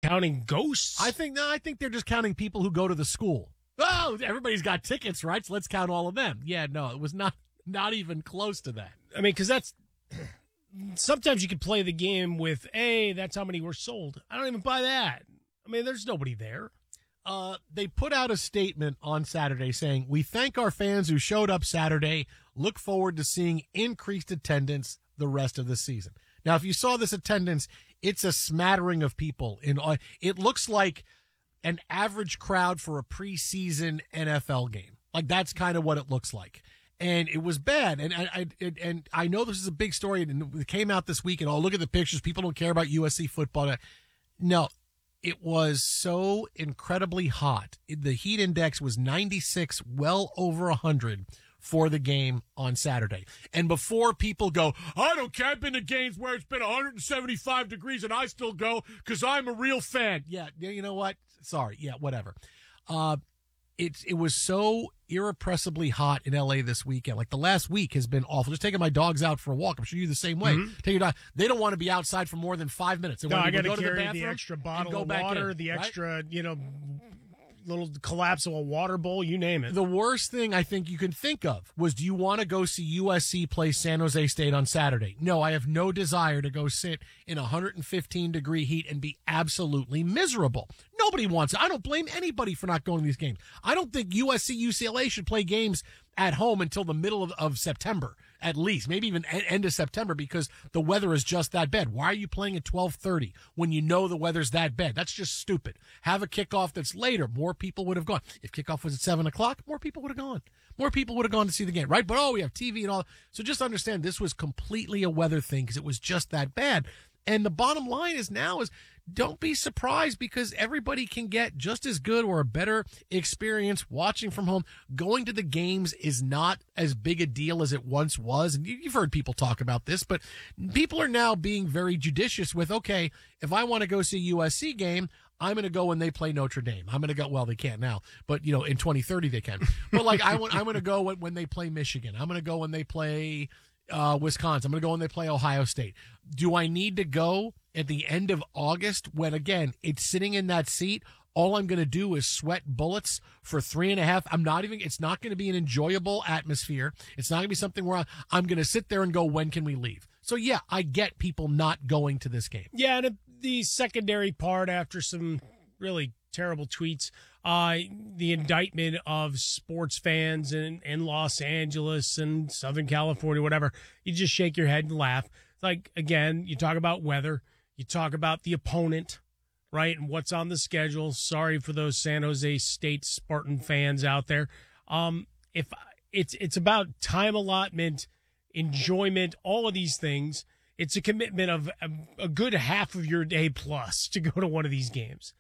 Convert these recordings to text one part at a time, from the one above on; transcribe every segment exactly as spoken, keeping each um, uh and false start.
counting ghosts? I think no. I think they're just counting people who go to the school. Oh, everybody's got tickets, right? So let's count all of them. Yeah, no, it was not not even close to that. I mean, because that's sometimes you could play the game with, hey, that's how many were sold. I don't even buy that. I mean, there's nobody there. Uh, they put out a statement on Saturday saying, "We thank our fans who showed up Saturday. Look forward to seeing increased attendance the rest of the season." Now, if you saw this attendance, it's a smattering of people. In it looks like an average crowd for a preseason N F L game. Like that's kind of what it looks like. And it was bad. And I, I and I know this is a big story and it came out this week and I'll look at the pictures. People don't care about U S C football. No, it was so incredibly hot. The heat index was ninety-six, well over one hundred for the game on Saturday. And before people go, I don't care, I've been to games where it's been one hundred seventy-five degrees and I still go because I'm a real fan. Yeah, you know what? Sorry. Yeah, whatever. Uh, it, it was so irrepressibly hot in L A this weekend. Like the last week has been awful. Just taking my dogs out for a walk. I'm sure you the same way. Mm-hmm. Take your dog. They don't want to be outside for more than five minutes. They no, want I to got to go carry to the, the extra bottle go of back water, in, the right? extra, you know, little collapsible water bowl, you name it. The worst thing I think you can think of was, do you want to go see U S C play San Jose State on Saturday? No, I have no desire to go sit in one hundred fifteen degree heat and be absolutely miserable. Nobody wants it. I don't blame anybody for not going to these games. I don't think U S C, U C L A should play games at home until the middle of, of September, at least, maybe even end of September, because the weather is just that bad. Why are you playing at twelve thirty when you know the weather's that bad? That's just stupid. Have a kickoff that's later. More people would have gone. If kickoff was at seven o'clock, more people would have gone. More people would have gone to see the game, right? But, oh, we have T V and all. So just understand this was completely a weather thing because it was just that bad. And the bottom line is now is don't be surprised because everybody can get just as good or a better experience watching from home. Going to the games is not as big a deal as it once was. And you've heard people talk about this, but people are now being very judicious with, okay, if I want to go see a U S C game, I'm going to go when they play Notre Dame. I'm going to go, well, they can't now, but you know, in twenty thirty they can. But like, I want, I'm going to go when, when they play Michigan. I'm going to go when they play Uh, Wisconsin. I'm going to go when they play Ohio State. Do I need to go at the end of August when, again, it's sitting in that seat? All I'm going to do is sweat bullets for three and a half. I'm not even, it's not going to be an enjoyable atmosphere. It's not going to be something where I'm going to sit there and go, when can we leave? So, yeah, I get people not going to this game. Yeah, and the secondary part after some really terrible tweets, uh, the indictment of sports fans in, in Los Angeles and Southern California, whatever, you just shake your head and laugh. Like, again, you talk about weather, you talk about the opponent, right, and what's on the schedule. Sorry for those San Jose State Spartan fans out there. Um, if it's it's about time allotment, enjoyment, all of these things. It's a commitment of a, a good half of your day plus to go to one of these games.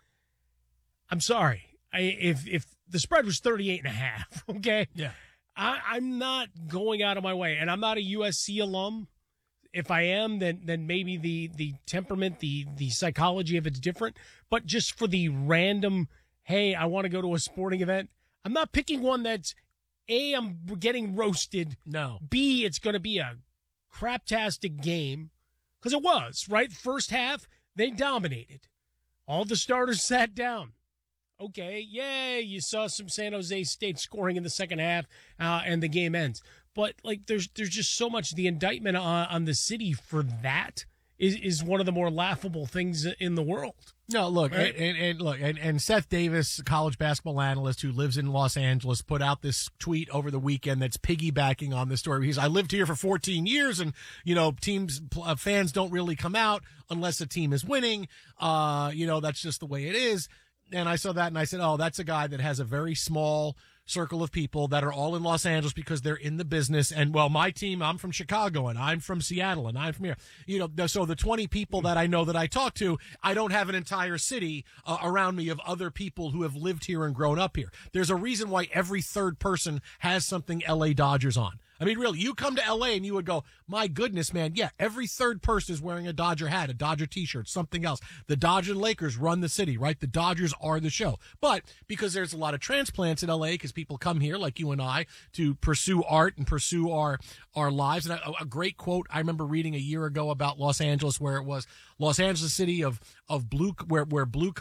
I'm sorry. I, if if the spread was thirty-eight and a half, okay? Yeah. I, I'm not going out of my way, and I'm not a U S C alum. If I am, then then maybe the, the temperament, the, the psychology of it's different. But just for the random, hey, I want to go to a sporting event, I'm not picking one that's, A, I'm getting roasted. No. B, it's going to be a craptastic game. Because it was, right? First half, they dominated. All the starters sat down. Okay, yay, you saw some San Jose State scoring in the second half, uh, and the game ends. But, like, there's there's just so much. The indictment on, on the city for that is, is one of the more laughable things in the world. No, look, right? and, and, and look, and, and Seth Davis, college basketball analyst who lives in Los Angeles, put out this tweet over the weekend that's piggybacking on this story. He's, I lived here for fourteen years, and you know, teams, uh, fans don't really come out unless a team is winning. Uh, you know, that's just the way it is. And I saw that and I said, oh, that's a guy that has a very small circle of people that are all in Los Angeles because they're in the business. And, well, my team, I'm from Chicago and I'm from Seattle and I'm from here. You know, so the twenty people that I know that I talk to, I don't have an entire city uh, around me of other people who have lived here and grown up here. There's a reason why every third person has something L A Dodgers on. I mean, really, you come to L A and you would go, my goodness, man, yeah, every third person is wearing a Dodger hat, a Dodger t-shirt, something else. The Dodger and Lakers run the city, right? The Dodgers are the show. But because there's a lot of transplants in L A because people come here like you and I to pursue art and pursue our our lives. And a, a great quote I remember reading a year ago about Los Angeles where it was Los Angeles, city of, of blue, where, where blue